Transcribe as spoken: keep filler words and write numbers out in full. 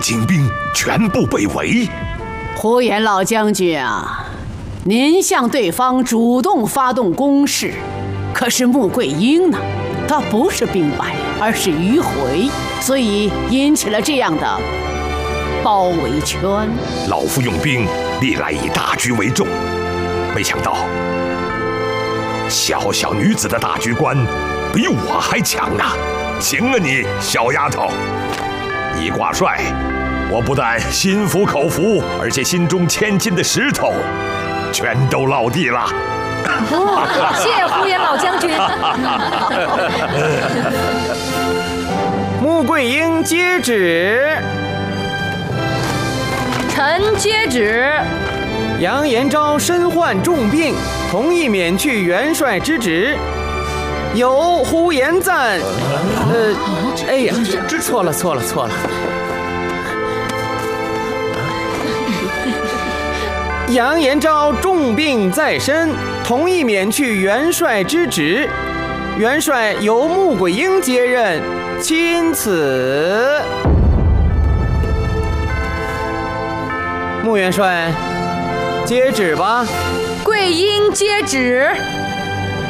精兵全部被围。 呼延老将军啊，您向对方主动发动攻势，可是穆桂英呢？他不是兵败，而是迂回，所以引起了这样的包围圈。 老夫用兵历来以大局为重，没想到小小女子的大局观比我还强啊！行了你，小丫头，你挂帅，我不但心服口服，而且心中千斤的石头全都落地了。 哦，谢呼延老将军。 穆桂英接旨。 臣接旨。 杨延昭身患重病，同意免去元帅之职。有呼延赞，呃，哎呀，错了错了错了。杨延昭重病在身，同意免去元帅之职，元帅由穆桂英接任，钦此。穆元帅，接旨吧。 桂英接旨。